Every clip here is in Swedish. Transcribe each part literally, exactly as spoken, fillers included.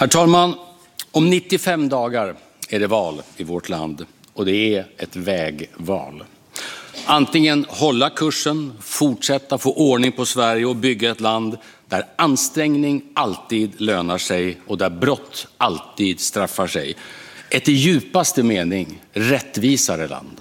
Herr talman! Om nittiofem dagar är det val i vårt land och det är ett vägval. Antingen hålla kursen, fortsätta få ordning på Sverige och bygga ett land där ansträngning alltid lönar sig och där brott alltid straffar sig. Ett i djupaste mening rättvisare land.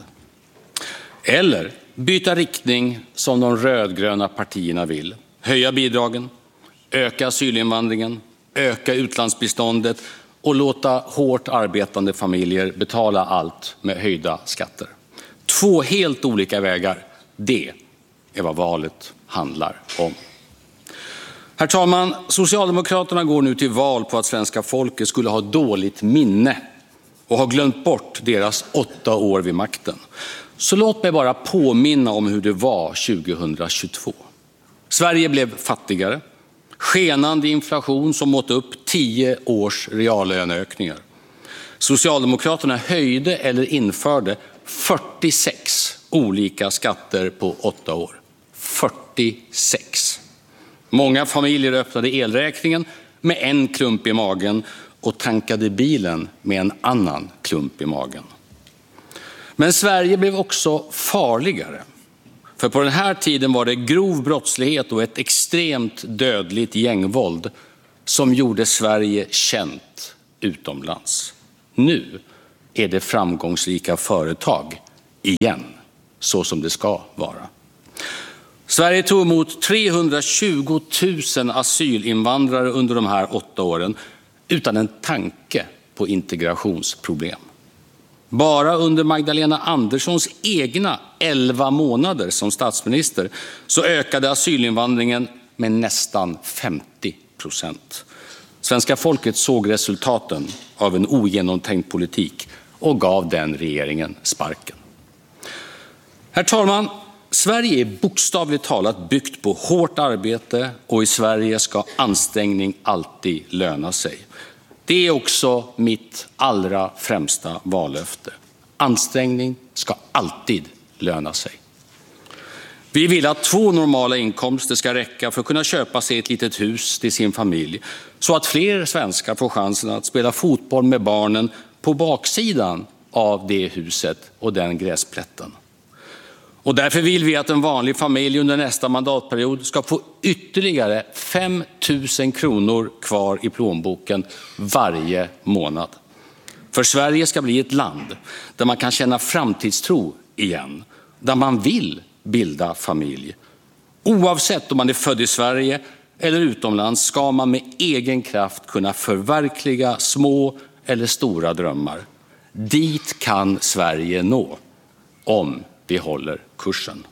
Eller byta riktning som de rödgröna partierna vill. Höja bidragen, öka asylinvandringen, öka utlandsbiståndet och låta hårt arbetande familjer betala allt med höjda skatter. Två helt olika vägar, det är vad valet handlar om. Herr talman, Socialdemokraterna går nu till val på att svenska folket skulle ha dåligt minne och ha glömt bort deras åtta år vid makten. Så låt mig bara påminna om hur det var tjugohundratjugotvå. Sverige blev fattigare, skenande inflation som åt upp tio års reallöneökningar. Socialdemokraterna höjde eller införde fyrtiosex olika skatter på åtta år. fyrtiosex. Många familjer öppnade elräkningen med en klump i magen och tankade bilen med en annan klump i magen. Men Sverige blev också farligare. För på den här tiden var det grov brottslighet och ett extremt dödligt gängvåld som gjorde Sverige känt utomlands. Nu är det framgångsrika företag igen, så som det ska vara. Sverige tog emot trehundratjugo tusen asylinvandrare under de här åtta åren utan en tanke på integrationsproblem. Bara under Magdalena Anderssons egna elva månader som statsminister så ökade asylinvandringen med nästan femtio procent. Svenska folket såg resultaten av en ogenomtänkt politik och gav den regeringen sparken. Herr talman, Sverige är bokstavligt talat byggt på hårt arbete och i Sverige ska ansträngning alltid löna sig. Det är också mitt allra främsta vallöfte. Ansträngning ska alltid löna sig. Vi vill att två normala inkomster ska räcka för att kunna köpa sig ett litet hus till sin familj så att fler svenskar får chansen att spela fotboll med barnen på baksidan av det huset och den gräsplätten. Och därför vill vi att en vanlig familj under nästa mandatperiod ska få ytterligare fem tusen kronor kvar i plånboken varje månad. För Sverige ska bli ett land där man kan känna framtidstro igen, där man vill bilda familj. Oavsett om man är född i Sverige eller utomlands ska man med egen kraft kunna förverkliga små eller stora drömmar. Dit kan Sverige nå om vi håller kursen.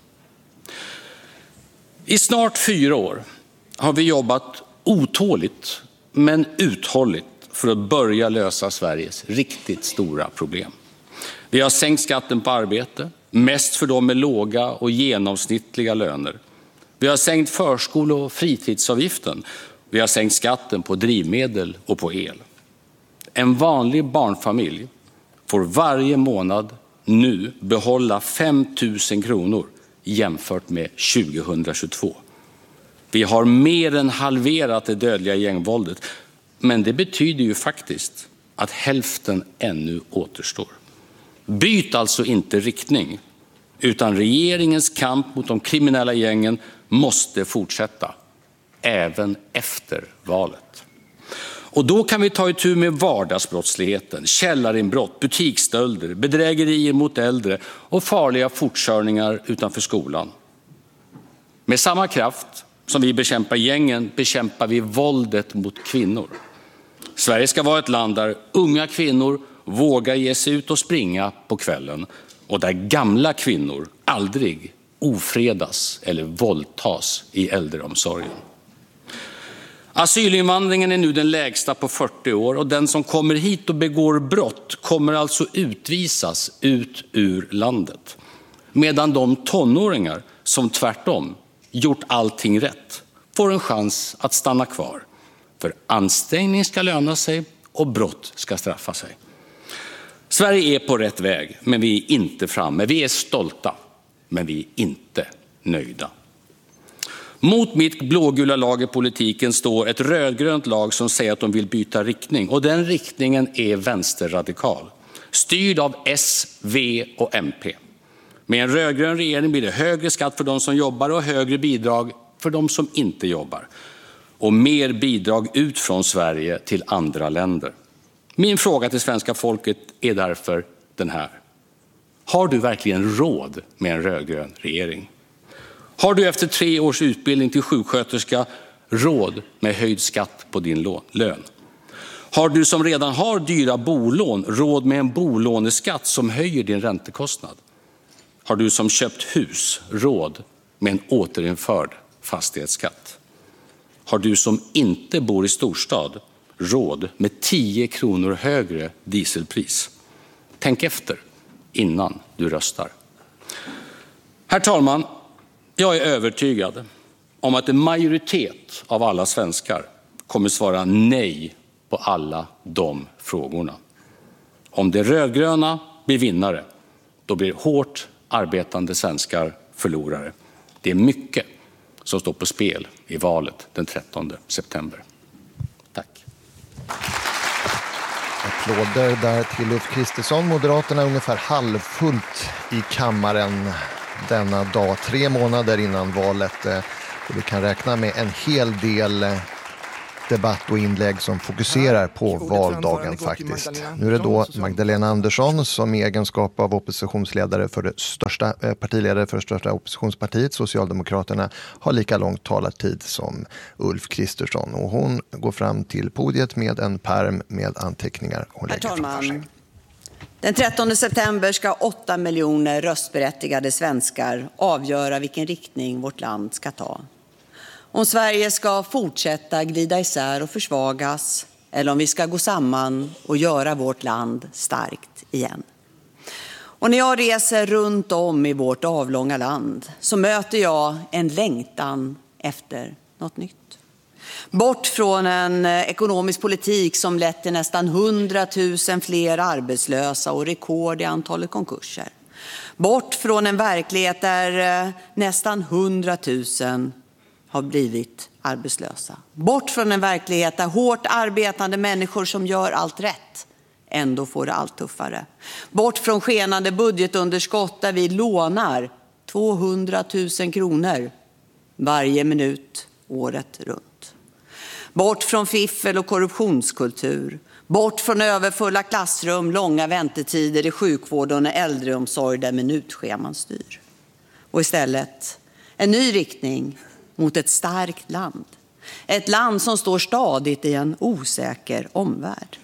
I snart fyra år har vi jobbat otåligt men uthålligt för att börja lösa Sveriges riktigt stora problem. Vi har sänkt skatten på arbete, mest för de med låga och genomsnittliga löner. Vi har sänkt förskole- och fritidsavgiften. Vi har sänkt skatten på drivmedel och på el. En vanlig barnfamilj får varje månad nu behålla fem tusen kronor jämfört med tjugohundratjugotvå. Vi har mer än halverat det dödliga gängvåldet, men det betyder ju faktiskt att hälften ännu återstår. Byt alltså inte riktning, utan regeringens kamp mot de kriminella gängen måste fortsätta, även efter valet. Och då kan vi ta itu med vardagsbrottsligheten, källarinbrott, butiksstölder, bedrägerier mot äldre och farliga fortkörningar utanför skolan. Med samma kraft som vi bekämpar gängen bekämpar vi våldet mot kvinnor. Sverige ska vara ett land där unga kvinnor vågar ge sig ut och springa på kvällen och där gamla kvinnor aldrig ofredas eller våldtas i äldreomsorgen. Asylinvandringen är nu den lägsta på fyrtio år och den som kommer hit och begår brott kommer alltså utvisas ut ur landet. Medan de tonåringar som tvärtom gjort allting rätt får en chans att stanna kvar. För ansträngning ska löna sig och brott ska straffa sig. Sverige är på rätt väg, men vi är inte framme. Vi är stolta, men vi är inte nöjda. Mot mitt blågula lag i politiken står ett rödgrönt lag som säger att de vill byta riktning. Och den riktningen är vänsterradikal. Styrd av S, V och M P. Med en rödgrön regering blir det högre skatt för de som jobbar och högre bidrag för de som inte jobbar. Och mer bidrag ut från Sverige till andra länder. Min fråga till svenska folket är därför den här. Har du verkligen råd med en rödgrön regering? Har du efter tre års utbildning till sjuksköterska råd med höjd skatt på din lön? Har du som redan har dyra bolån råd med en bolåneskatt som höjer din räntekostnad? Har du som köpt hus råd med en återinförd fastighetsskatt? Har du som inte bor i storstad råd med tio kronor högre dieselpris? Tänk efter innan du röstar. Herr talman, jag är övertygad om att en majoritet av alla svenskar kommer svara nej på alla de frågorna. Om det rödgröna blir vinnare, då blir hårt arbetande svenskar förlorare. Det är mycket som står på spel i valet den trettonde september. Tack. Applåder där till Ulf Kristersson. Moderaterna ungefär halvfullt i kammaren denna dag, tre månader innan valet. Och vi kan räkna med en hel del debatt och inlägg som fokuserar på valdagen faktiskt. Nu är det då Magdalena Andersson som i egenskap av oppositionsledare för det största partiledare för det största oppositionspartiet, Socialdemokraterna, har lika lång talartid som Ulf Kristersson. Och hon går fram till podiet med en pärm med anteckningar. Hon Herr talman, den trettonde september ska åtta miljoner röstberättigade svenskar avgöra vilken riktning vårt land ska ta. Om Sverige ska fortsätta glida isär och försvagas eller om vi ska gå samman och göra vårt land starkt igen. Och när jag reser runt om i vårt avlånga land så möter jag en längtan efter något nytt. Bort från en ekonomisk politik som lett till nästan hundratusen fler arbetslösa och rekord i antalet konkurser. Bort från en verklighet där nästan hundratusen har blivit arbetslösa. Bort från en verklighet där hårt arbetande människor som gör allt rätt ändå får det allt tuffare. Bort från skenande budgetunderskott där vi lånar tvåhundratusen kronor varje minut året runt. Bort från fiffel och korruptionskultur. Bort från överfulla klassrum, långa väntetider i sjukvård och en äldreomsorg där minutscheman styr. Och istället en ny riktning mot ett starkt land. Ett land som står stadigt i en osäker omvärld.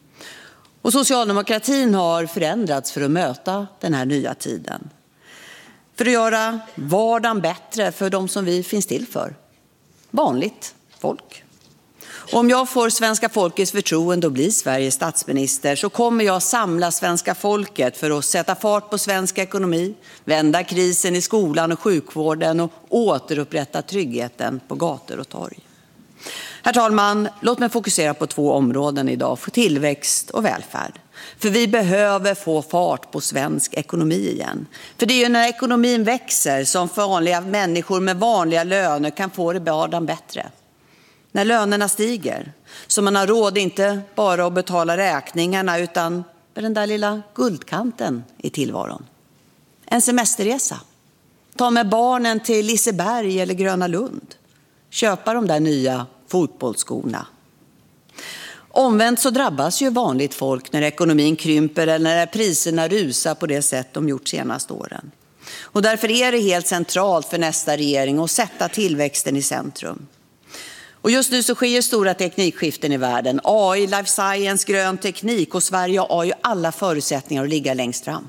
Och socialdemokratin har förändrats för att möta den här nya tiden. För att göra vardagen bättre för de som vi finns till för. Vanligt folk. Och om jag får svenska folkets förtroende att bli Sveriges statsminister så kommer jag samla svenska folket för att sätta fart på svensk ekonomi, vända krisen i skolan och sjukvården och återupprätta tryggheten på gator och torg. Herr talman, låt mig fokusera på två områden idag, för tillväxt och välfärd. För vi behöver få fart på svensk ekonomi igen. För det är ju när ekonomin växer som vanliga människor med vanliga löner kan få det vardagen bättre. När lönerna stiger, så man har råd inte bara att betala räkningarna utan med den där lilla guldkanten i tillvaron. En semesterresa. Ta med barnen till Liseberg eller Gröna Lund. Köpa de där nya fotbollsskorna. Omvänt så drabbas ju vanligt folk när ekonomin krymper eller när priserna rusar på det sätt de gjort senaste åren. Och därför är det helt centralt för nästa regering att sätta tillväxten i centrum. Och just nu så sker stora teknikskiften i världen. A I, life science, grön teknik och Sverige har ju alla förutsättningar att ligga längst fram.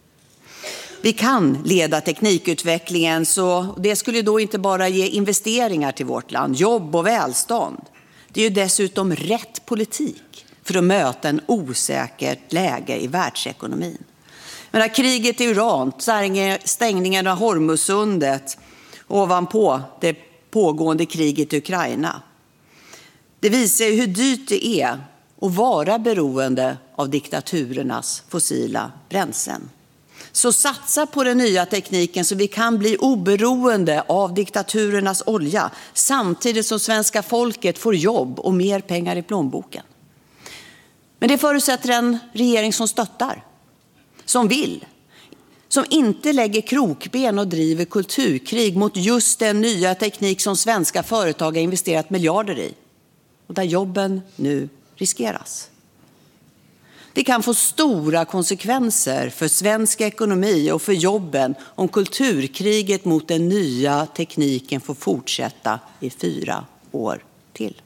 Vi kan leda teknikutvecklingen så det skulle då inte bara ge investeringar till vårt land, jobb och välstånd. Det är ju dessutom rätt politik för att möta en osäkert läge i världsekonomin. Men här kriget i Iran, stängningen av Hormuzsundet ovanpå det pågående kriget i Ukraina. Det visar hur dyrt det är att vara beroende av diktaturernas fossila bränslen. Så satsa på den nya tekniken så vi kan bli oberoende av diktaturernas olja samtidigt som svenska folket får jobb och mer pengar i plånboken. Men det förutsätter en regering som stöttar, som vill, som inte lägger krokben och driver kulturkrig mot just den nya teknik som svenska företag har investerat miljarder i och där jobben nu riskeras. Det kan få stora konsekvenser för svensk ekonomi och för jobben om kulturkriget mot den nya tekniken får fortsätta i fyra år till.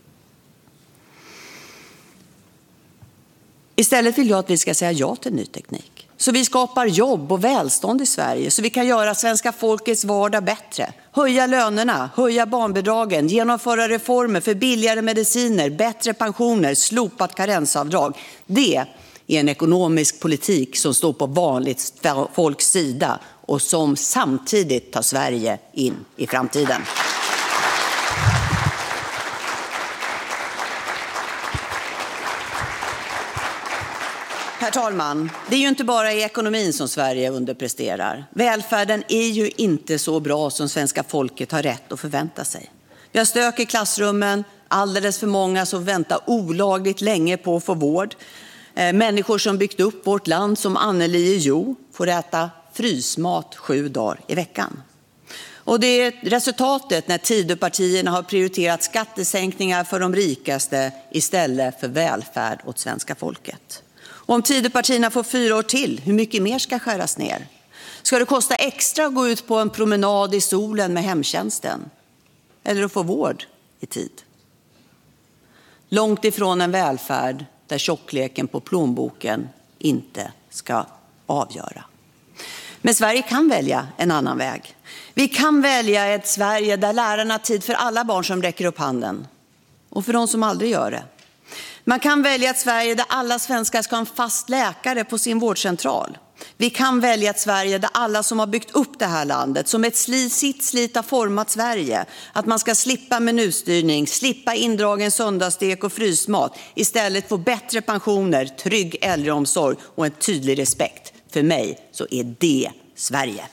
Istället vill jag att vi ska säga ja till ny teknik. Så vi skapar jobb och välstånd i Sverige. Så vi kan göra svenska folkets vardag bättre. Höja lönerna, höja barnbidragen, genomföra reformer för billigare mediciner, bättre pensioner, slopat karensavdrag. Det är en ekonomisk politik som står på vanligt folks sida och som samtidigt tar Sverige in i framtiden. Herr talman, det är ju inte bara i ekonomin som Sverige underpresterar. Välfärden är ju inte så bra som svenska folket har rätt att förvänta sig. Vi har stök i klassrummen, alldeles för många som väntar olagligt länge på att få vård. Människor som byggt upp vårt land som Anneli Jo får äta frysmat sju dagar i veckan. Och det är resultatet när Tidöpartierna har prioriterat skattesänkningar för de rikaste istället för välfärd åt svenska folket. Och om Tidöpartierna får fyra år till, hur mycket mer ska skäras ner? Ska det kosta extra att gå ut på en promenad i solen med hemtjänsten? Eller att få vård i tid? Långt ifrån en välfärd där tjockleken på plånboken inte ska avgöra. Men Sverige kan välja en annan väg. Vi kan välja ett Sverige där lärarna har tid för alla barn som räcker upp handen. Och för de som aldrig gör det. Man kan välja ett Sverige där alla svenskar ska ha en fast läkare på sin vårdcentral. Vi kan välja ett Sverige där alla som har byggt upp det här landet, som ett slit, sitt slit har format Sverige, att man ska slippa menustyrning, slippa indragen söndagsstek och frysmat, istället få bättre pensioner, trygg äldreomsorg och en tydlig respekt. För mig så är det Sverige.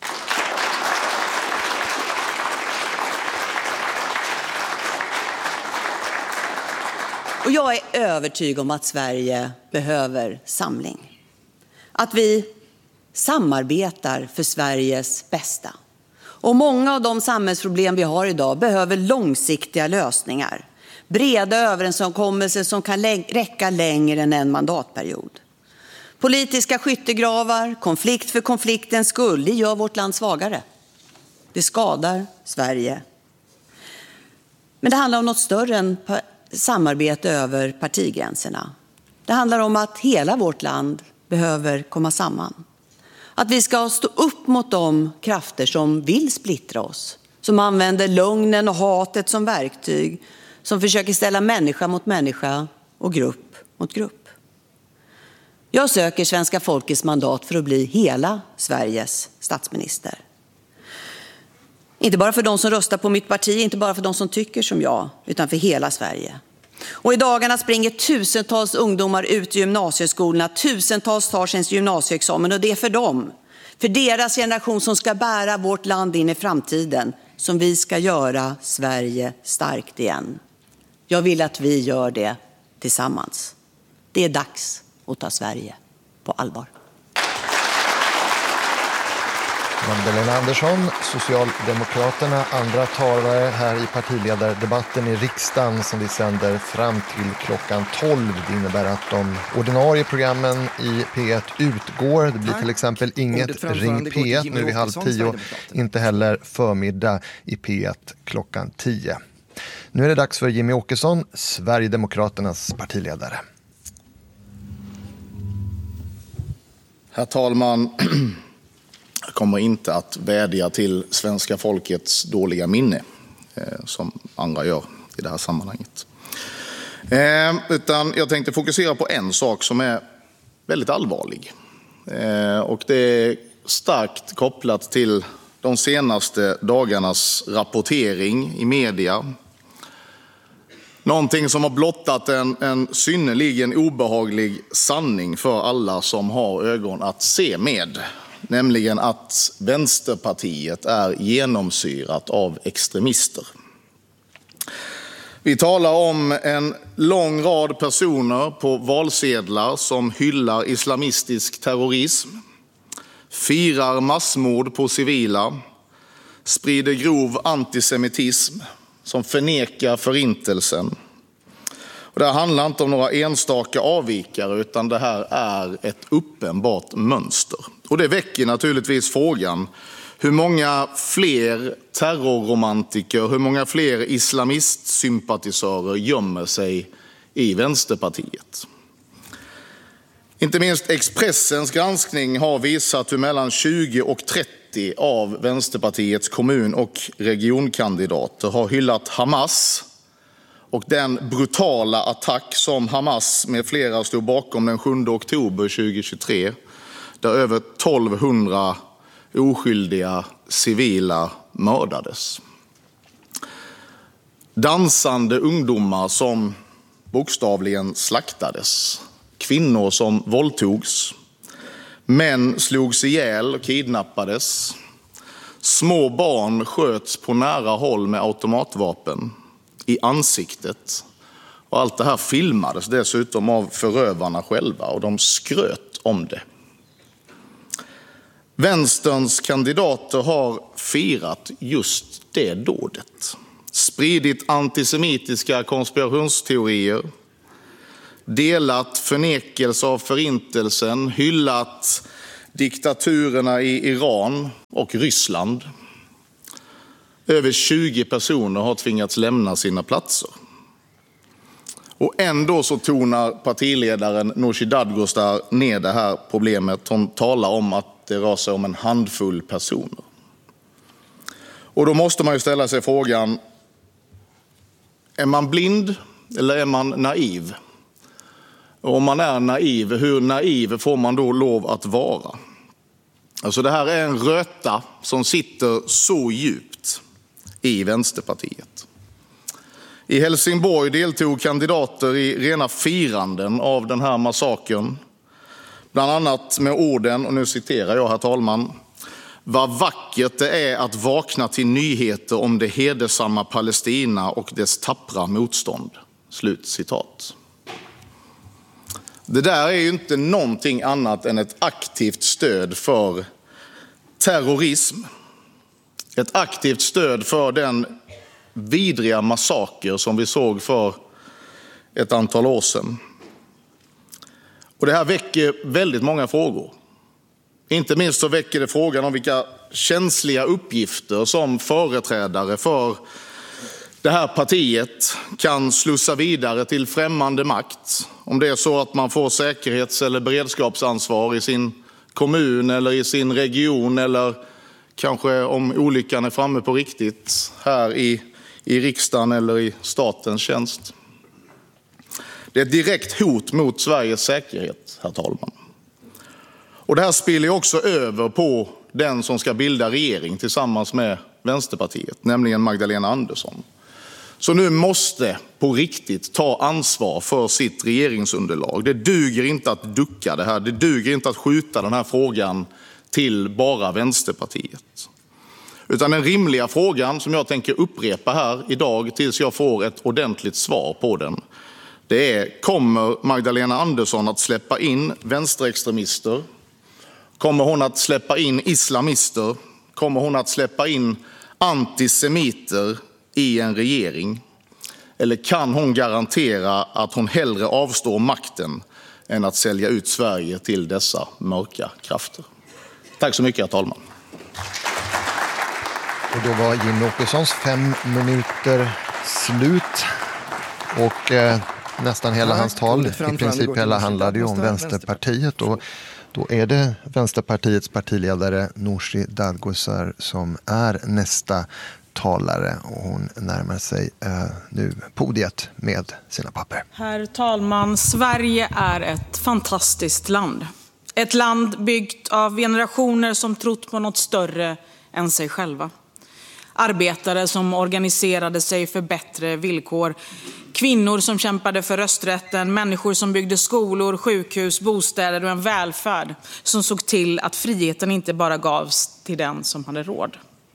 Och jag är övertygad om att Sverige behöver samling. Att vi samarbetar för Sveriges bästa. Och många av de samhällsproblem vi har idag behöver långsiktiga lösningar. Breda överenskommelser som kan lä- räcka längre än en mandatperiod. Politiska skyttegravar, konflikt för konfliktens skull, det gör vårt land svagare. Det skadar Sverige. Men det handlar om något större än samarbete över partigränserna. Det handlar om att hela vårt land behöver komma samman. Att vi ska stå upp mot de krafter som vill splittra oss. Som använder lögnen och hatet som verktyg. Som försöker ställa människa mot människa och grupp mot grupp. Jag söker svenska folkets mandat för att bli hela Sveriges statsminister. Inte bara för de som röstar på mitt parti, inte bara för de som tycker som jag, utan för hela Sverige. Och i dagarna springer tusentals ungdomar ut i gymnasieskolorna, tusentals tar sin gymnasieexamen, och det är för dem, för deras generation som ska bära vårt land in i framtiden, som vi ska göra Sverige starkt igen. Jag vill att vi gör det tillsammans. Det är dags att ta Sverige på allvar. Magdalena Andersson, Socialdemokraterna, andra talare här i partiledardebatten i riksdagen som vi sänder fram till klockan tolv. Det innebär att de ordinarie programmen i P ett utgår. Det blir till exempel inget Ring P ett nu vid halv tio, inte heller förmiddag i P ett klockan tio. Nu är det dags för Jimmie Åkesson, Sverigedemokraternas partiledare. Herr talman, jag kommer inte att vädja till svenska folkets dåliga minne, eh, som andra gör i det här sammanhanget. Eh, utan jag tänkte fokusera på en sak som är väldigt allvarlig. Eh, och det är starkt kopplat till de senaste dagarnas rapportering i media. Någonting som har blottat en, en synnerligen obehaglig sanning för alla som har ögon att se med. nämligen att Vänsterpartiet är genomsyrat av extremister. Vi talar om en lång rad personer på valsedlar som hyllar islamistisk terrorism, firar massmord på civila, sprider grov antisemitism, som förnekar förintelsen. Och det här handlar inte om några enstaka avvikare, utan det här är ett uppenbart mönster. Och det väcker naturligtvis frågan: hur många fler terrorromantiker, hur många fler islamistsympatisörer gömmer sig i Vänsterpartiet? Inte minst Expressens granskning har visat hur mellan tjugo och trettio av Vänsterpartiets kommun- och regionkandidater har hyllat Hamas och den brutala attack som Hamas med flera stod bakom den sjunde oktober tjugohundratjugotre, där över tolvhundra oskyldiga civila mördades. Dansande ungdomar som bokstavligen slaktades, kvinnor som våldtogs, män slogs ihjäl och kidnappades, små barn sköts på nära håll med automatvapen i ansiktet. Och allt det här filmades dessutom av förövarna själva, och de skröt om det. Vänsterns kandidater har firat just det dådet. Spridit antisemitiska konspirationsteorier, delat förnekelse av förintelsen, hyllat diktaturerna i Iran och Ryssland. Över tjugo personer har tvingats lämna sina platser. Och ändå så tonar partiledaren Nooshi Dadgostar ner det här problemet. Hon talar om att det rör sig om en handfull personer. Och då måste man ju ställa sig frågan: är man blind eller är man naiv? Och om man är naiv, hur naiv får man då lov att vara? Alltså det här är en röta som sitter så djupt i Vänsterpartiet. I Helsingborg deltog kandidater i rena firanden av den här massakern. Bland annat med orden, och nu citerar jag, herr talman: "Vad vackert det är att vakna till nyheter om det hedersamma Palestina och dess tappra motstånd." Slut citat. Det där är ju inte någonting annat än ett aktivt stöd för terrorism. Ett aktivt stöd för den vidriga massaker som vi såg för ett antal år sedan. Och det här väcker väldigt många frågor. Inte minst så väcker det frågan om vilka känsliga uppgifter som företrädare för det här partiet kan slussa vidare till främmande makt. Om det är så att man får säkerhets- eller beredskapsansvar i sin kommun eller i sin region, eller kanske om olyckan är framme på riktigt här i, i riksdagen eller i statens tjänst. Det är ett direkt hot mot Sveriges säkerhet, herr talman. Och det här spiller också över på den som ska bilda regering tillsammans med Vänsterpartiet, nämligen Magdalena Andersson. Så nu måste på riktigt ta ansvar för sitt regeringsunderlag. Det duger inte att ducka det här. Det duger inte att skjuta den här frågan till bara Vänsterpartiet. Utan den rimliga frågan som jag tänker upprepa här idag tills jag får ett ordentligt svar på den, det är: kommer Magdalena Andersson att släppa in vänsterextremister? Kommer hon att släppa in islamister? Kommer hon att släppa in antisemiter i en regering? Eller kan hon garantera att hon hellre avstår makten än att sälja ut Sverige till dessa mörka krafter? Tack så mycket, herr talman. Och då var Jimmie Åkessons fem minuter slut. Och eh, nästan hela hans tal, i princip hela, handlade ju om Vänsterpartiet. Och då är det Vänsterpartiets partiledare Nooshi Dadgostar som är nästa talare, och hon närmar sig eh, nu podiet med sina papper. Herr talman, Sverige är ett fantastiskt land. Ett land byggt av generationer som trott på något större än sig själva. Arbetare som organiserade sig för bättre villkor. Kvinnor som kämpade för rösträtten. Människor som byggde skolor, sjukhus, bostäder och en välfärd som såg till att friheten inte bara gavs till den som hade råd.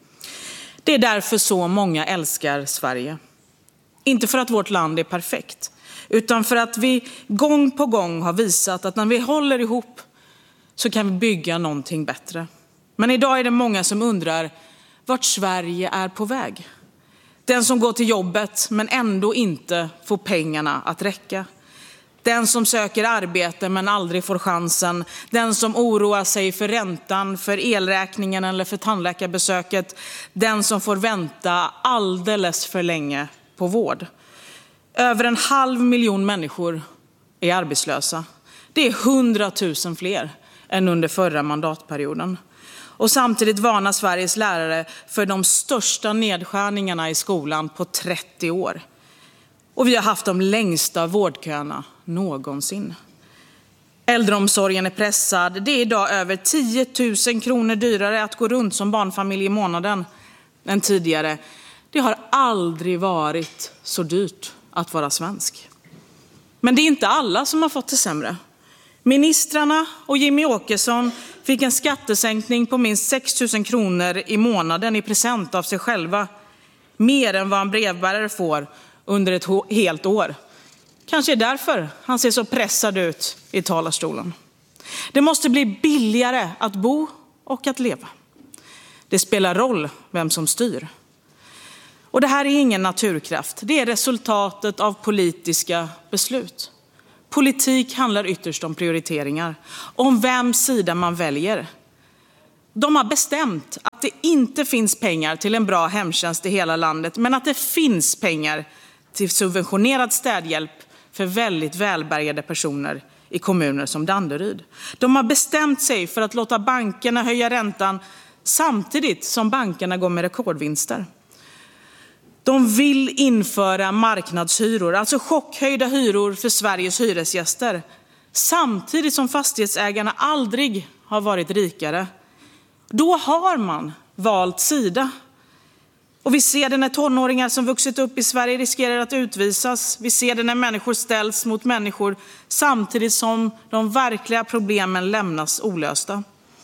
Det är därför så många älskar Sverige. Inte för att vårt land är perfekt, utan för att vi gång på gång har visat att när vi håller ihop så kan vi bygga någonting bättre. Men idag är det många som undrar vart Sverige är på väg. Den som går till jobbet men ändå inte får pengarna att räcka. Den som söker arbete men aldrig får chansen. Den som oroar sig för räntan, för elräkningen eller för tandläkarbesöket. Den som får vänta alldeles för länge på vård. Över en halv miljon människor är arbetslösa. Det är hundratusen fler än under förra mandatperioden. Och samtidigt varnar Sveriges lärare för de största nedskärningarna i skolan på trettio år. Och vi har haft de längsta vårdköerna någonsin. Äldreomsorgen är pressad. Det är idag över tio tusen kronor dyrare att gå runt som barnfamilj i månaden än tidigare. Det har aldrig varit så dyrt att vara svensk. Men det är inte alla som har fått det sämre. Ministrarna och Jimmy Åkesson fick en skattesänkning på minst sex tusen kronor i månaden i present av sig själva. Mer än vad en brevbärare får under ett helt år. Kanske är därför han ser så pressad ut i talarstolen. Det måste bli billigare att bo och att leva. Det spelar roll vem som styr. Och det här är ingen naturkraft. Det är resultatet av politiska beslut. Politik handlar ytterst om prioriteringar. Om vem sida man väljer. De har bestämt att det inte finns pengar till en bra hemtjänst i hela landet. Men att det finns pengar till subventionerad städhjälp för väldigt välbärgade personer i kommuner som Danderyd. De har bestämt sig för att låta bankerna höja räntan samtidigt som bankerna går med rekordvinster. De vill införa marknadshyror, alltså chockhöjda hyror för Sveriges hyresgäster. Samtidigt som fastighetsägarna aldrig har varit rikare. Då har man valt sida. Och vi ser det när tonåringar som vuxit upp i Sverige riskerar att utvisas. Vi ser det när människor ställs mot människor samtidigt som de verkliga problemen lämnas olösta.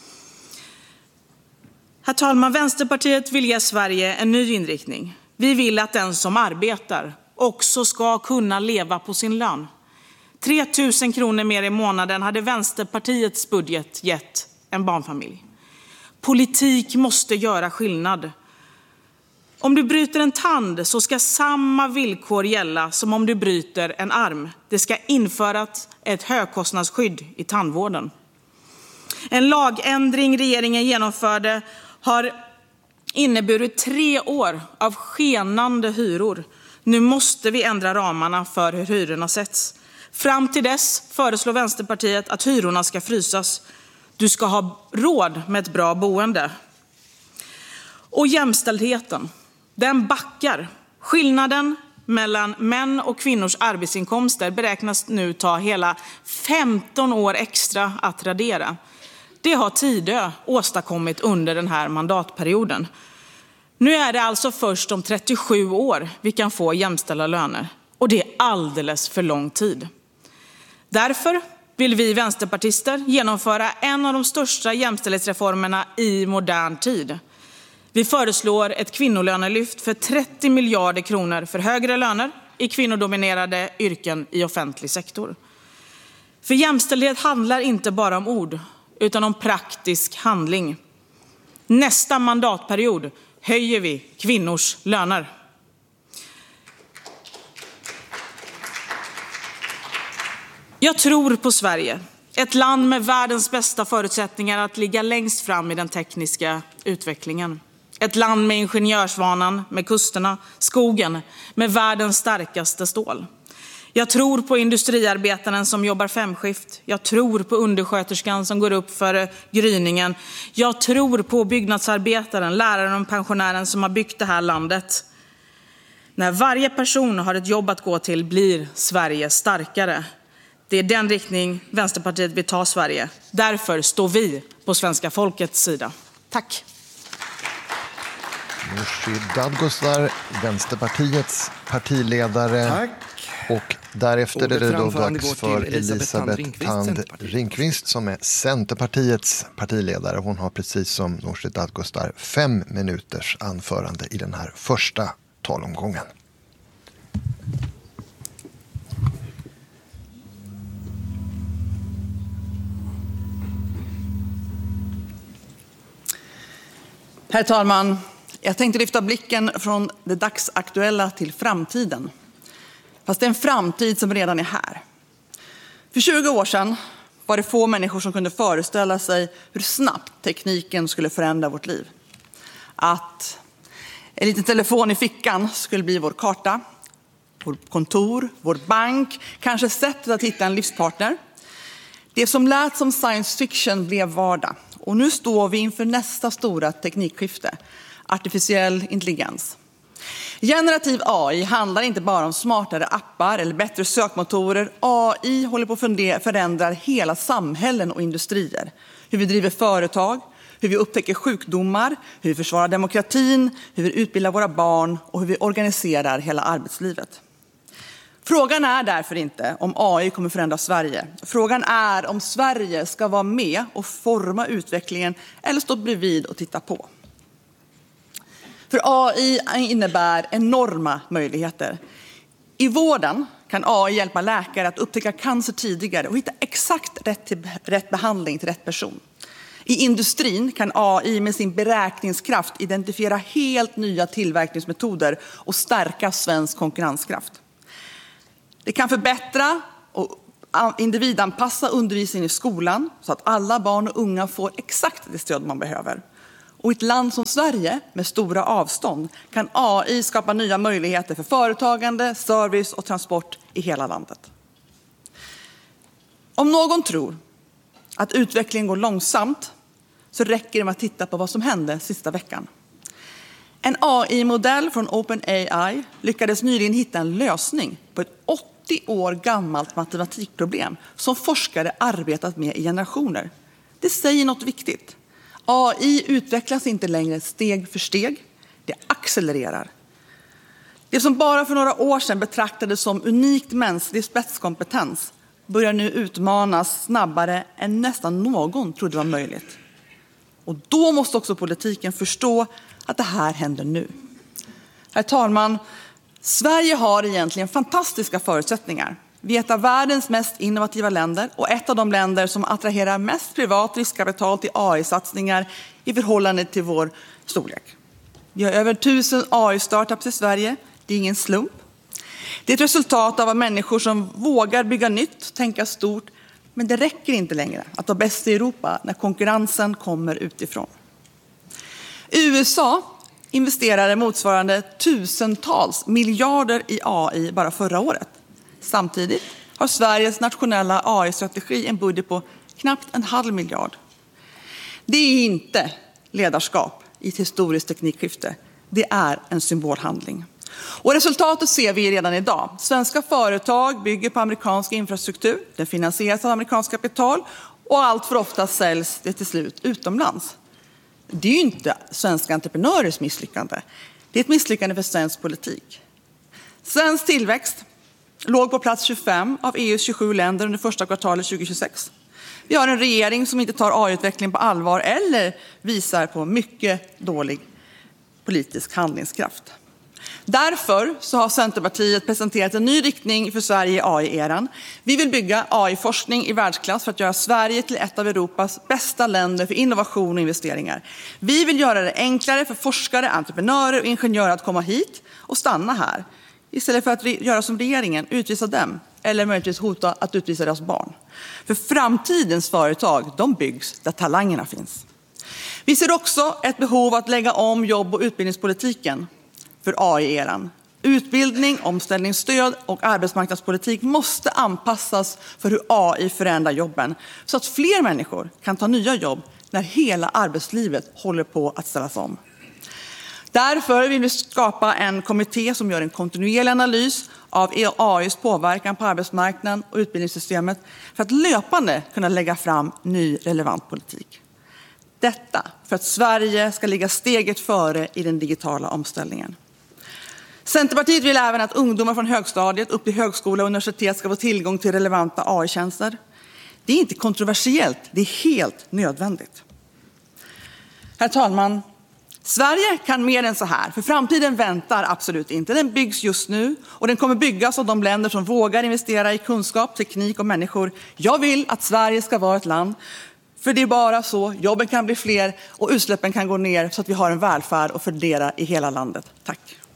Herr talman, Vänsterpartiet vill ge Sverige en ny inriktning. Vi vill att den som arbetar också ska kunna leva på sin lön. tre tusen kronor mer i månaden hade Vänsterpartiets budget gett en barnfamilj. Politik måste göra skillnad. Om du bryter en tand så ska samma villkor gälla som om du bryter en arm. Det ska införas ett högkostnadsskydd i tandvården. En lagändring regeringen genomförde har inneburit tre år av skenande hyror. Nu måste vi ändra ramarna för hur hyrorna sätts. Fram till dess föreslår Vänsterpartiet att hyrorna ska frysas. Du ska ha råd med ett bra boende. Och jämställdheten, den backar. Skillnaden mellan män och kvinnors arbetsinkomster beräknas nu ta hela femton år extra att radera. Det har Tidö åstadkommit under den här mandatperioden. Nu är det alltså först om trettiosju år vi kan få jämställda löner. Och det är alldeles för lång tid. Därför vill vi vänsterpartister genomföra en av de största jämställdhetsreformerna i modern tid. Vi föreslår ett kvinnolönelyft för trettio miljarder kronor för högre löner i kvinnodominerade yrken i offentlig sektor. För jämställdhet handlar inte bara om ord utan om praktisk handling. Nästa mandatperiod höjer vi kvinnors löner. Jag tror på Sverige, ett land med världens bästa förutsättningar att ligga längst fram i den tekniska utvecklingen. Ett land med ingenjörsvanan, med kusterna, skogen, med världens starkaste stål. Jag tror på industriarbetaren som jobbar femskift. Jag tror på undersköterskan som går upp för gryningen. Jag tror på byggnadsarbetaren, läraren och pensionären som har byggt det här landet. När varje person har ett jobb att gå till blir Sverige starkare. Det är den riktning Vänsterpartiet vill ta Sverige. Därför står vi på svenska folkets sida. Tack. Nooshi Dadgostar, Vänsterpartiets partiledare. Tack. Och därefter är det då dags för Elisabeth Elisabeth Thand Ringqvist som är Centerpartiets partiledare. Hon har precis som Nooshi Dadgostar fem minuters anförande i den här första talomgången. Herr talman, jag tänkte lyfta blicken från det dagsaktuella till framtiden. Fast det är en framtid som redan är här. För tjugo år sedan var det få människor som kunde föreställa sig hur snabbt tekniken skulle förändra vårt liv. Att en liten telefon i fickan skulle bli vår karta, vår kontor, vår bank, kanske sättet att hitta en livspartner. Det som lät som science fiction blev vardag. Och nu står vi inför nästa stora teknikskifte, artificiell intelligens. Generativ A I handlar inte bara om smartare appar eller bättre sökmotorer. A I håller på att förändra hela samhällen och industrier. Hur vi driver företag, hur vi upptäcker sjukdomar, hur vi försvarar demokratin, hur vi utbildar våra barn och hur vi organiserar hela arbetslivet. Frågan är därför inte om A I kommer förändra Sverige. Frågan är om Sverige ska vara med och forma utvecklingen eller stå bredvid och titta på. För A I innebär enorma möjligheter. I vården kan A I hjälpa läkare att upptäcka cancer tidigare och hitta exakt rätt, till, rätt behandling till rätt person. I industrin kan A I med sin beräkningskraft identifiera helt nya tillverkningsmetoder och stärka svensk konkurrenskraft. Det kan förbättra och individanpassa undervisningen i skolan så att alla barn och unga får exakt det stöd man behöver. Och i ett land som Sverige med stora avstånd kan A I skapa nya möjligheter för företagande, service och transport i hela landet. Om någon tror att utvecklingen går långsamt så räcker det med att titta på vad som hände sista veckan. En A I-modell från OpenAI lyckades nyligen hitta en lösning på ett åttio år gammalt matematikproblem som forskare arbetat med i generationer. Det säger något viktigt. A I utvecklas inte längre steg för steg, det accelererar. Det som bara för några år sedan betraktades som unikt mänsklig spetskompetens börjar nu utmanas snabbare än nästan någon trodde var möjligt. Och då måste också politiken förstå att det här händer nu. Herr talman, Sverige har egentligen fantastiska förutsättningar. Vi är ett av världens mest innovativa länder och ett av de länder som attraherar mest privat riskkapital till A I-satsningar i förhållande till vår storlek. Vi har över tusen A I-startups i Sverige. Det är ingen slump. Det är ett resultat av människor som vågar bygga nytt, tänka stort, men det räcker inte längre att vara bäst i Europa när konkurrensen kommer utifrån. U S A investerade motsvarande tusentals miljarder i A I bara förra året. Samtidigt har Sveriges nationella A I-strategi en budget på knappt en halv miljard. Det är inte ledarskap i ett historiskt teknikskifte. Det är en symbolhandling. Och resultatet ser vi redan idag. Svenska företag bygger på amerikansk infrastruktur. Den finansieras av amerikanskt kapital och allt för ofta säljs det till slut utomlands. Det är ju inte svenska entreprenörers misslyckande. Det är ett misslyckande för svensk politik. Svensk tillväxt låg på plats tjugofem av E U:s tjugosju länder under första kvartalet tjugohundratjugosex. Vi har en regering som inte tar A I-utvecklingen på allvar eller visar på mycket dålig politisk handlingskraft. Därför så har Centerpartiet presenterat en ny riktning för Sverige i A I-eran. Vi vill bygga A I-forskning i världsklass för att göra Sverige till ett av Europas bästa länder för innovation och investeringar. Vi vill göra det enklare för forskare, entreprenörer och ingenjörer att komma hit och stanna här. Istället för att göra som regeringen, utvisa dem eller möjligtvis hota att utvisa deras barn. För framtidens företag, de byggs där talangerna finns. Vi ser också ett behov att lägga om jobb- och utbildningspolitiken för A I-eran. Utbildning, omställningsstöd och arbetsmarknadspolitik måste anpassas för hur A I förändrar jobben så att fler människor kan ta nya jobb när hela arbetslivet håller på att ställas om. Därför vill vi skapa en kommitté som gör en kontinuerlig analys av A I:s påverkan på arbetsmarknaden och utbildningssystemet för att löpande kunna lägga fram ny relevant politik. Detta för att Sverige ska ligga steget före i den digitala omställningen. Centerpartiet vill även att ungdomar från högstadiet upp till högskola och universitet ska få tillgång till relevanta A I-tjänster. Det är inte kontroversiellt, det är helt nödvändigt. Herr talman, Sverige kan mer än så här, för framtiden väntar absolut inte. Den byggs just nu och den kommer byggas av de länder som vågar investera i kunskap, teknik och människor. Jag vill att Sverige ska vara ett land, för det är bara så jobben kan bli fler och utsläppen kan gå ner så att vi har en välfärd att fördela i hela landet. Tack.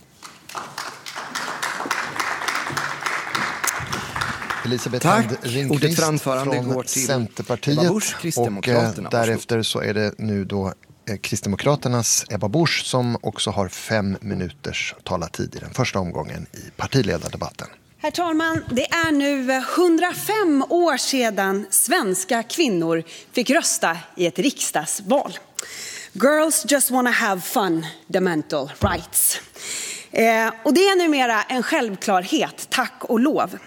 Elisabeth Tack. Ringqvist Ordet för anförande från går till Centerpartiet Ebba Busch, Kristdemokraterna. Och eh, därefter så är det nu då eh, Kristdemokraternas Ebba Busch som också har fem minuters talartid i den första omgången i partiledardebatten. Herr talman, det är nu hundrafem år sedan svenska kvinnor fick rösta i ett riksdagsval. Girls just wanna have fun, the mental rights. Eh, och det är numera en självklarhet, tack och lov.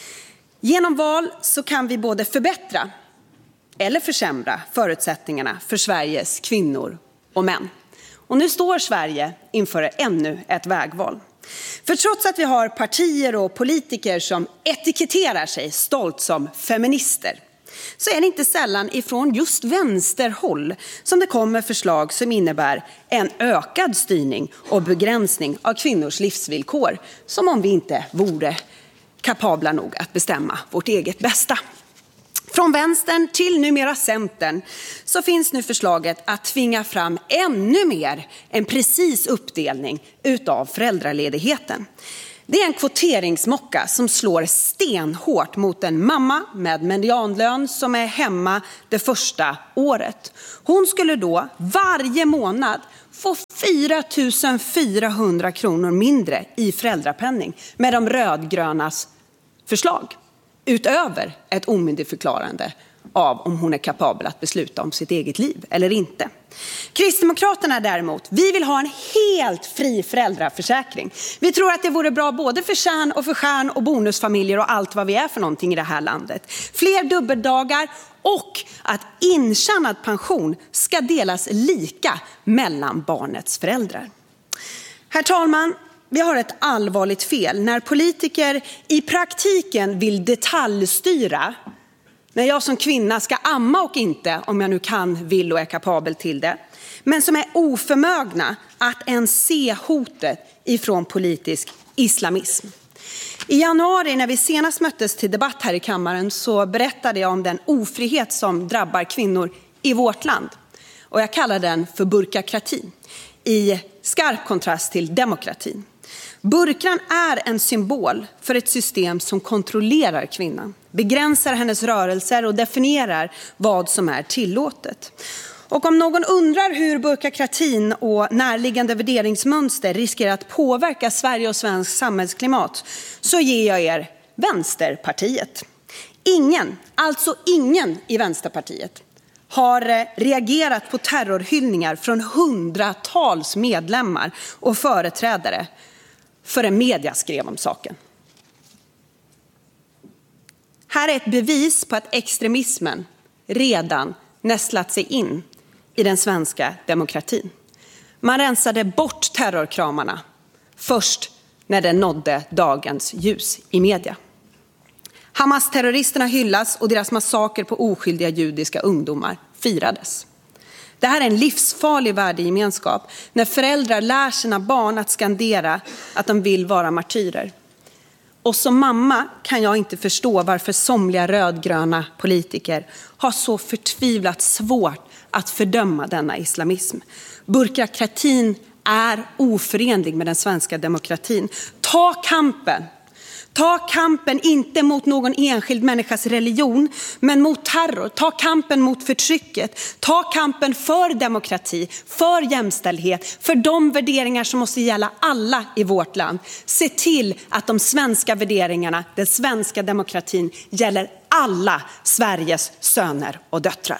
Genom val så kan vi både förbättra eller försämra förutsättningarna för Sveriges kvinnor och män. Och nu står Sverige inför ännu ett vägval. För trots att vi har partier och politiker som etiketterar sig stolt som feminister, så är det inte sällan ifrån just vänsterhåll som det kommer förslag som innebär en ökad styrning och begränsning av kvinnors livsvillkor, som om vi inte vore kapabla nog att bestämma vårt eget bästa. Från vänstern till numera Centern så finns nu förslaget att tvinga fram ännu mer en precis uppdelning utav föräldraledigheten. Det är en kvoteringsmocka som slår stenhårt mot en mamma med medianlön som är hemma det första året. Hon skulle då varje månad få fyra tusen fyrahundra kronor mindre i föräldrapenning med de rödgrönas förslag. Utöver ett omyndigförklarande av om hon är kapabel att besluta om sitt eget liv eller inte. Kristdemokraterna däremot, vi vill ha en helt fri föräldraförsäkring. Vi tror att det vore bra både för kärn och för stjärn och bonusfamiljer och allt vad vi är för någonting i det här landet. Fler dubbeldagar och att intjänad pension ska delas lika mellan barnets föräldrar. Herr talman, vi har ett allvarligt fel när politiker i praktiken vill detaljstyra när jag som kvinna ska amma och inte, om jag nu kan, vill och är kapabel till det, men som är oförmögna att ens se hotet ifrån politisk islamism. I januari när vi senast möttes till debatt här i kammaren så berättade jag om den ofrihet som drabbar kvinnor i vårt land. Och jag kallar den för burkakratin, i skarp kontrast till demokratin. Burkan är en symbol för ett system som kontrollerar kvinnan, begränsar hennes rörelser och definierar vad som är tillåtet. Och om någon undrar hur burkakratin och närliggande värderingsmönster riskerar att påverka Sverige och svensk samhällsklimat, så ger jag er Vänsterpartiet. Ingen, alltså ingen i Vänsterpartiet har reagerat på terrorhyllningar från hundratals medlemmar och företrädare förrän media skrev om saken. Här är ett bevis på att extremismen redan nästlat sig in i den svenska demokratin. Man rensade bort terrorkramarna först när den nådde dagens ljus i media. Hamas-terroristerna hyllas och deras massaker på oskyldiga judiska ungdomar firades. Det här är en livsfarlig värdegemenskap när föräldrar lär sina barn att skandera att de vill vara martyrer. Och som mamma kan jag inte förstå varför somliga rödgröna politiker har så förtvivlat svårt att fördöma denna islamism. Burkakratin är oförenlig med den svenska demokratin. Ta kampen! Ta kampen inte mot någon enskild människas religion, men mot terror. Ta kampen mot förtrycket. Ta kampen för demokrati, för jämställdhet, för de värderingar som måste gälla alla i vårt land. Se till att de svenska värderingarna, den svenska demokratin, gäller alla Sveriges söner och döttrar.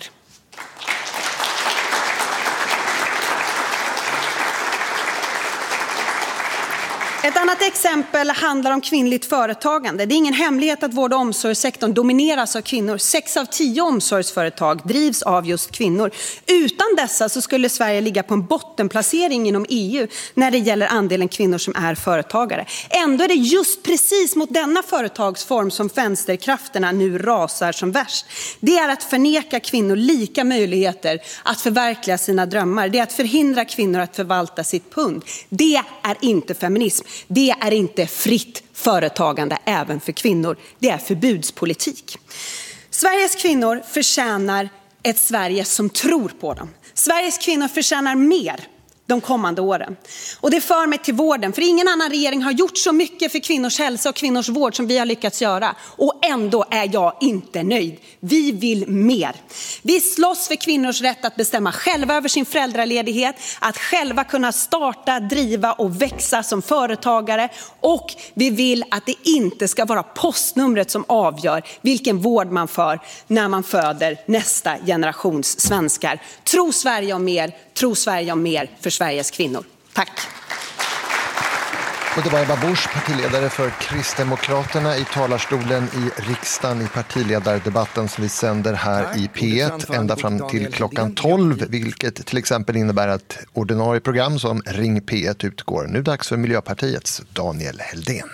Ett annat exempel handlar om kvinnligt företagande. Det är ingen hemlighet att vård- och omsorgssektorn domineras av kvinnor. Sex av tio omsorgsföretag drivs av just kvinnor. Utan dessa så skulle Sverige ligga på en bottenplacering inom E U när det gäller andelen kvinnor som är företagare. Ändå är det just precis mot denna företagsform som vänsterkrafterna nu rasar som värst. Det är att förneka kvinnor lika möjligheter att förverkliga sina drömmar. Det är att förhindra kvinnor att förvalta sitt pund. Det är inte feminism. Det är inte fritt företagande även för kvinnor. Det är förbudspolitik. Sveriges kvinnor förtjänar ett Sverige som tror på dem. Sveriges kvinnor förtjänar mer de kommande åren. Och det för mig till vården. För ingen annan regering har gjort så mycket för kvinnors hälsa och kvinnors vård som vi har lyckats göra. Och ändå är jag inte nöjd. Vi vill mer. Vi slåss för kvinnors rätt att bestämma själva över sin föräldraledighet. Att själva kunna starta, driva och växa som företagare. Och vi vill att det inte ska vara postnumret som avgör vilken vård man får när man föder nästa generations svenskar. Tro Sverige om mer. Tro Sverige om mer för Sveriges kvinnor. Tack. Och det var Ebba Busch, partiledare för Kristdemokraterna, i talarstolen i riksdagen i partiledardebatten som vi sänder här Nej, i P ett ända fram till klockan tolv, vilket till exempel innebär att ordinarie program som Ring P ett utgår. Nu dags för Miljöpartiets Daniel Heldén.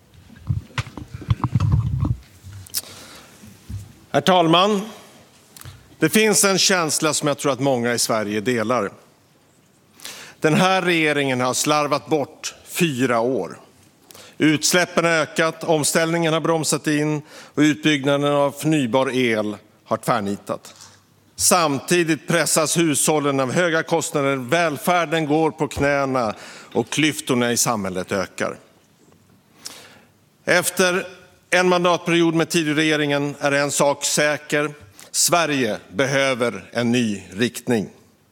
Herr talman! Det finns en känsla som jag tror att många i Sverige delar. Den här regeringen har slarvat bort fyra år. Utsläppen har ökat, omställningen har bromsat in och utbyggnaden av förnybar el har tvärnitat. Samtidigt pressas hushållen av höga kostnader, välfärden går på knäna och klyftorna i samhället ökar. Efter en mandatperiod med tidregeringen är en sak säker. Sverige behöver en ny riktning.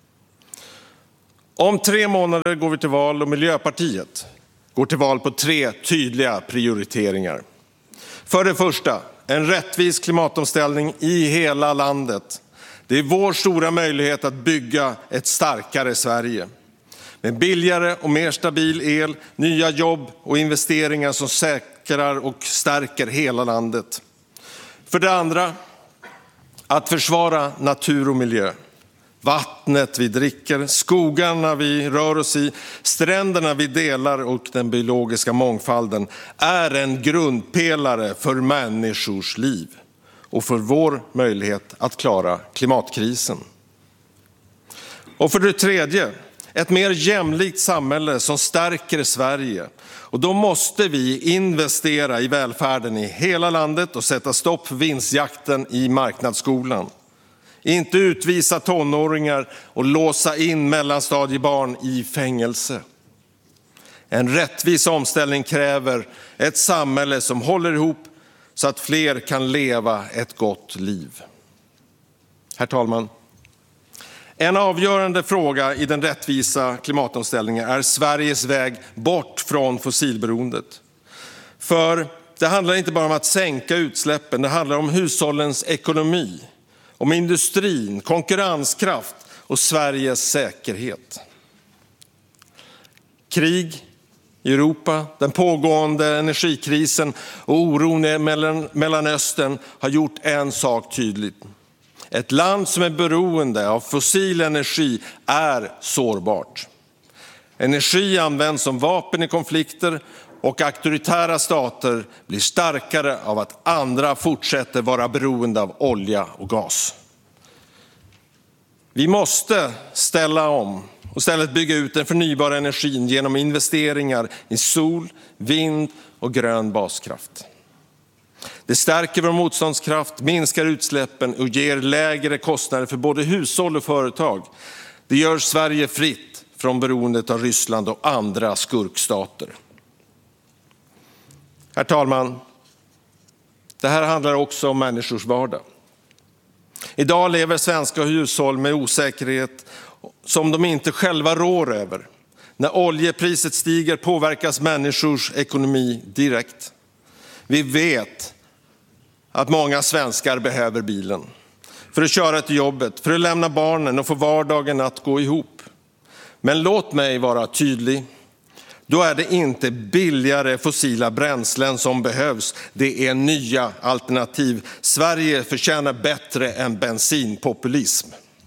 Om tre månader går vi till val och Miljöpartiet går till val på tre tydliga prioriteringar. För det första, en rättvis klimatomställning i hela landet. Det är vår stora möjlighet att bygga ett starkare Sverige. Med billigare och mer stabil el, nya jobb och investeringar som säkrar och stärker hela landet. För det andra, att försvara natur och miljö. Vattnet vi dricker, skogarna vi rör oss i, stränderna vi delar och den biologiska mångfalden är en grundpelare för människors liv och för vår möjlighet att klara klimatkrisen. Och för det tredje, ett mer jämlikt samhälle som stärker Sverige. Och då måste vi investera i välfärden i hela landet och sätta stopp för vinstjakten i marknadsskolan. Inte utvisa tonåringar och låsa in mellanstadiebarn i fängelse. En rättvis omställning kräver ett samhälle som håller ihop så att fler kan leva ett gott liv. Herr talman! En avgörande fråga i den rättvisa klimatomställningen är Sveriges väg bort från fossilberoendet. För det handlar inte bara om att sänka utsläppen, det handlar om hushållens ekonomi, om industrin, konkurrenskraft och Sveriges säkerhet. Krig i Europa, den pågående energikrisen och oron i Mellanöstern har gjort en sak tydligt. Ett land som är beroende av fossil energi är sårbart. Energi används som vapen i konflikter och auktoritära stater blir starkare av att andra fortsätter vara beroende av olja och gas. Vi måste ställa om och istället bygga ut den förnybara energin genom investeringar i sol, vind och grön baskraft. Det stärker vår motståndskraft, minskar utsläppen och ger lägre kostnader för både hushåll och företag. Det gör Sverige fritt från beroendet av Ryssland och andra skurkstater. Herr talman, det här handlar också om människors vardag. Idag lever svenska hushåll med osäkerhet som de inte själva rår över. När oljepriset stiger påverkas människors ekonomi direkt. Vi vet att många svenskar behöver bilen för att köra till jobbet, för att lämna barnen och få vardagen att gå ihop. Men låt mig vara tydlig. Då är det inte billigare fossila bränslen som behövs. Det är nya alternativ. Sverige förtjänar bättre än bensinpopulism.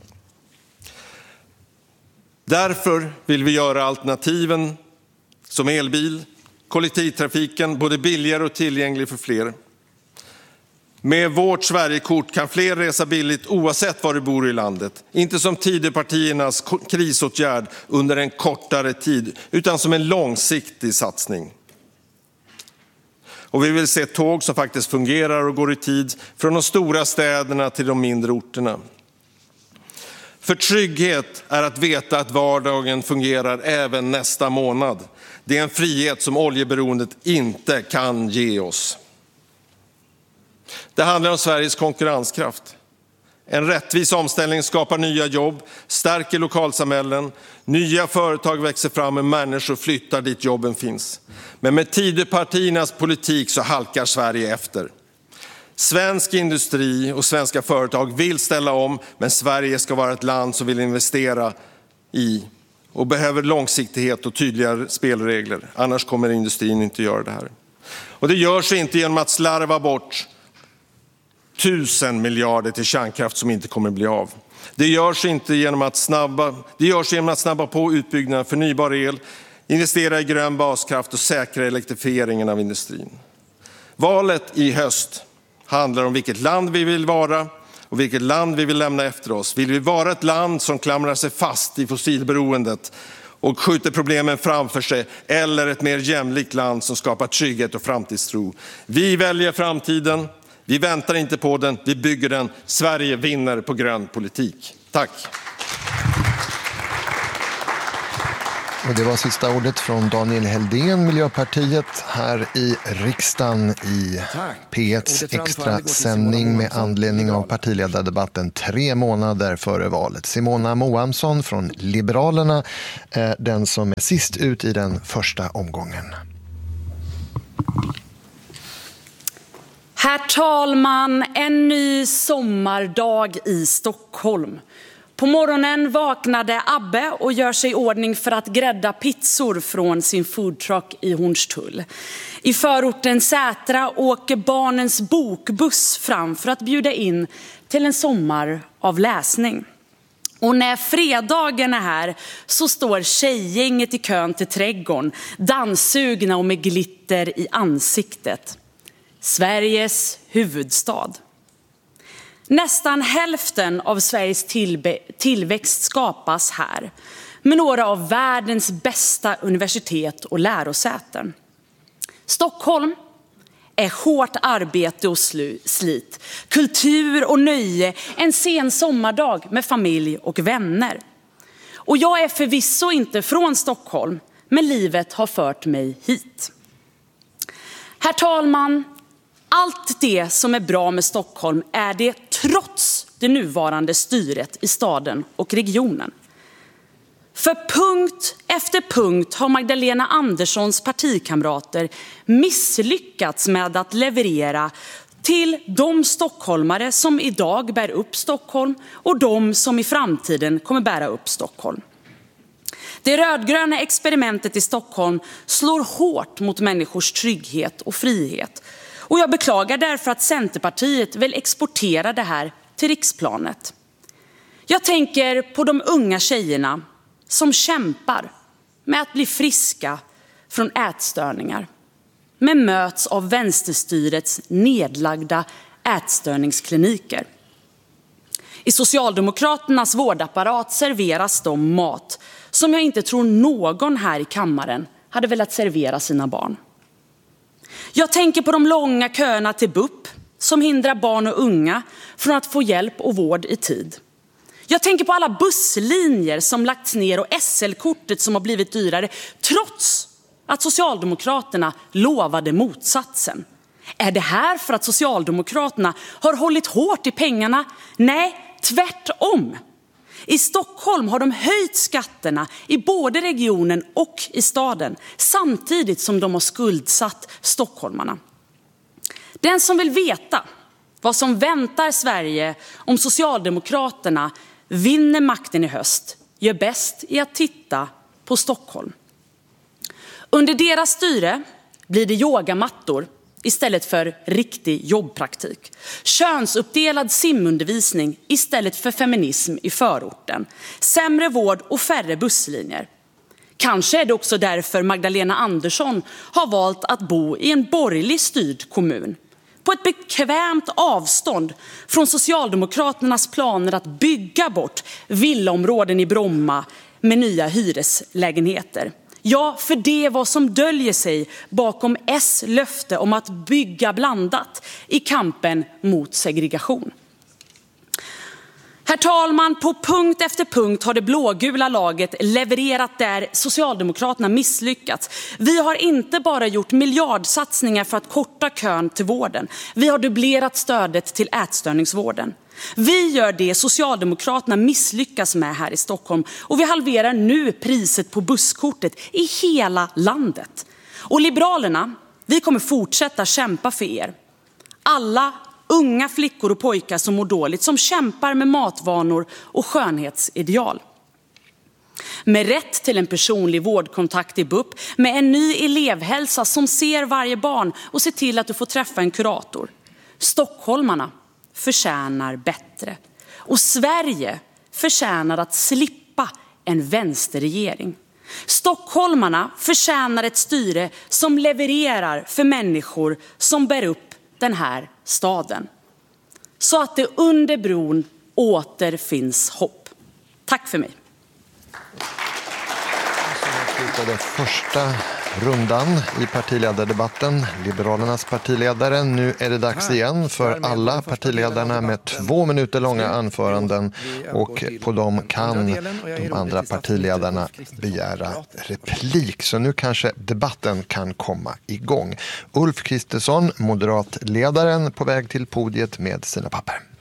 Därför vill vi göra alternativen som elbil, kollektivtrafiken både billigare och tillgänglig för fler. Med vårt Sverigekort kan fler resa billigt oavsett var du bor i landet. Inte som Tidöpartiernas krisåtgärd under en kortare tid, utan som en långsiktig satsning. Och vi vill se tåg som faktiskt fungerar och går i tid från de stora städerna till de mindre orterna. För trygghet är att veta att vardagen fungerar även nästa månad. Det är en frihet som oljeberoendet inte kan ge oss. Det handlar om Sveriges konkurrenskraft. En rättvis omställning skapar nya jobb, stärker lokalsamhällen, nya företag växer fram och människor flyttar dit jobben finns. Men med Tidöpartiernas politik så halkar Sverige efter. Svensk industri och svenska företag vill ställa om, men Sverige ska vara ett land som vill investera i och behöver långsiktighet och tydliga spelregler. Annars kommer industrin inte göra det här. Och det görs inte genom att slarva bort tusen miljarder till kärnkraft som inte kommer bli av. Det görs inte genom att snabba, det görs genom att snabba på utbyggnaden av förnybar el, investera i grön baskraft och säkra elektrifieringen av industrin. Valet i höst handlar om vilket land vi vill vara och vilket land vi vill lämna efter oss. Vill vi vara ett land som klamrar sig fast i fossilberoendet och skjuter problemen framför sig, eller ett mer jämlikt land som skapar trygghet och framtidstro? Vi väljer framtiden. Vi väntar inte på den, vi bygger den. Sverige vinner på grön politik. Tack. Och det var sista ordet från Daniel Heldén, Miljöpartiet, här i riksdagen i P etts extra sändning med anledning av partiledardebatten tre månader före valet. Simona Moamsson från Liberalerna, den som är sist ut i den första omgången. Herr talman, en ny sommardag i Stockholm. På morgonen vaknade Abbe och gör sig i ordning för att grädda pizzor från sin foodtruck i Hornstull. I förorten Sätra åker barnens bokbuss fram för att bjuda in till en sommar av läsning. Och när fredagen är här så står tjejgänget i kön till trädgården, danssugna och med glitter i ansiktet. Sveriges huvudstad. Nästan hälften av Sveriges tillbe- tillväxt skapas här, med några av världens bästa universitet och lärosäten. Stockholm är hårt arbete och slu- slit, kultur och nöje, en sen sommardag med familj och vänner. Och jag är förvisso inte från Stockholm, men livet har fört mig hit. Herr talman, allt det som är bra med Stockholm är det trots det nuvarande styret i staden och regionen. För punkt efter punkt har Magdalena Anderssons partikamrater misslyckats med att leverera till de stockholmare som idag bär upp Stockholm och de som i framtiden kommer bära upp Stockholm. Det rödgröna experimentet i Stockholm slår hårt mot människors trygghet och frihet. Och jag beklagar därför att Centerpartiet vill exportera det här till riksplanet. Jag tänker på de unga tjejerna som kämpar med att bli friska från ätstörningar, men möts av vänsterstyrets nedlagda ätstörningskliniker. I Socialdemokraternas vårdapparat serveras de mat som jag inte tror någon här i kammaren hade velat servera sina barn. Jag tänker på de långa köerna till B U P som hindrar barn och unga från att få hjälp och vård i tid. Jag tänker på alla busslinjer som lagts ner och S L-kortet som har blivit dyrare trots att Socialdemokraterna lovade motsatsen. Är det här för att Socialdemokraterna har hållit hårt i pengarna? Nej, tvärtom. I Stockholm har de höjt skatterna i både regionen och i staden samtidigt som de har skuldsatt stockholmarna. Den som vill veta vad som väntar Sverige om Socialdemokraterna vinner makten i höst gör bäst i att titta på Stockholm. Under deras styre blir det yogamattor istället för riktig jobbpraktik. Könsuppdelad simundervisning istället för feminism i förorten. Sämre vård och färre busslinjer. Kanske är det också därför Magdalena Andersson har valt att bo i en borgerligt styrd kommun. På ett bekvämt avstånd från Socialdemokraternas planer att bygga bort villaområden i Bromma med nya hyreslägenheter. Ja, för det är vad som döljer sig bakom S löfte om att bygga blandat i kampen mot segregation. Herr talman, på punkt efter punkt har det blågula laget levererat där Socialdemokraterna misslyckats. Vi har inte bara gjort miljardsatsningar för att korta kön till vården. Vi har dubblerat stödet till ätstörningsvården. Vi gör det Socialdemokraterna misslyckas med här i Stockholm och vi halverar nu priset på busskortet i hela landet. Och Liberalerna, vi kommer fortsätta kämpa för er. Alla unga flickor och pojkar som mår dåligt, som kämpar med matvanor och skönhetsideal. Med rätt till en personlig vårdkontakt i B U P, med en ny elevhälsa som ser varje barn och ser till att du får träffa en kurator. Stockholmarna förtjänar bättre. Och Sverige förtjänar att slippa en vänsterregering. Stockholmarna förtjänar ett styre som levererar för människor som bär upp den här staden. Så att det under bron åter finns hopp. Tack för mig. Den första rundan i partiledardebatten. Liberalernas partiledare. Nu är det dags igen för alla partiledarna med två minuter långa anföranden och på dem kan de andra partiledarna begära replik. Så nu kanske debatten kan komma igång. Ulf Kristersson, moderatledaren, på väg till podiet med sina papper.